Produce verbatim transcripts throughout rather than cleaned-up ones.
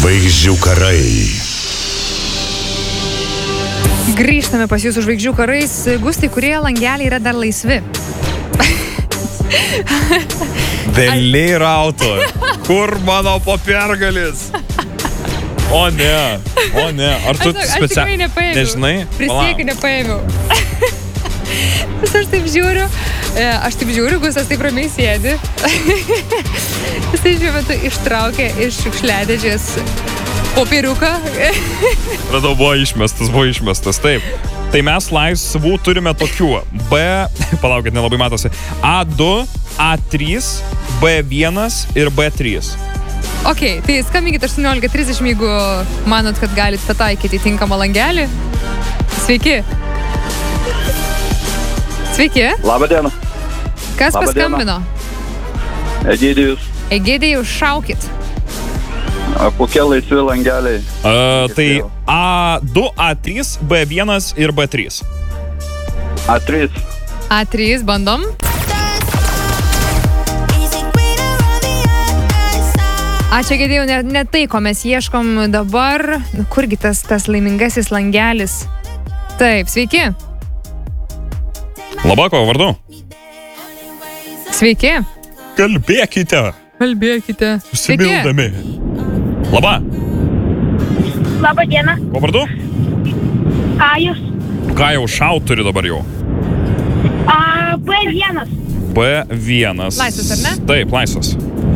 Žvaigždžių karai. Grįžtame pas jūsų žvaigždžių karais. Gustai, kurie langeliai yra dar laisvi? Vėliai rauto. Kur mano popiergalis? O ne, o ne. Ar tu Aš, specia... aš tikrai nepaėmiau. Nežinai? Prisiekiu, nepaėmiau. Vis aš taip žiūriu. Aš taip žiūriu, Gustas taip ramiai sėdi. Jis tai šiuo metu ištraukė iš šiukšliadėžės popieriuką. Radau, buvo išmestas, buvo išmestas, taip. Tai mes laisvų turime tokių. B, palaukit, nelabai matosi. A du, A trys, B vienas ir B trys. Ok, tai skambinkit aštuoniolika trisdešimt, jeigu manot, kad galite pataikyti tinkamą langelį. Sveiki. Sveiki. Labą dieną. Kas Labą paskambino? dieną. Egidijus. Egidijus, šaukit. A, kokie laisvi langeliai? Uh, tai A du, A trys, B vienas ir B trys. A trys. A trys, bandom. Ačiū, Egidijau, ne, ne tai, ko mes ieškom dabar. Kurgi tas, tas laimingasis langelis? Taip, sveiki. Labako, vardu. Sveiki. Kalbėkite. Kalbėkite. Užsibildami. Labą. Labą dieną. Ko vardu? Kajus. Ką jau šaut turi dabar jau? A, B vienas. B vienas. Laisvas, ar ne? Taip, laisvas.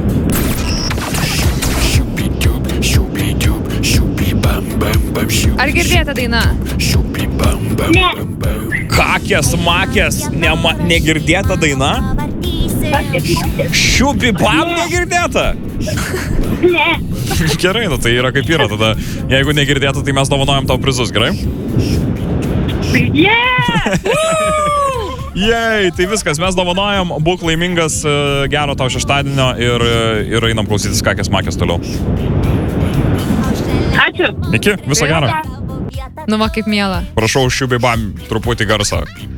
Ar girdėta daina? Ne. Kakės, makės, nema, negirdėta daina? Šiupi bam negirdėta? Ne. Gerai, nu tai yra kaip yra tada. Jeigu negirdėta, tai mes dovanojam tau prizus, gerai? Yeah! Jei, tai viskas, mes dovanojam, būk laimingas, gero tau šeštadienio ir, ir einam klausytis kakės, makės toliau. Ačiū. Iki, viso gero. Nu va, kaip miela. Prašau, šiupi bam truputį garsą.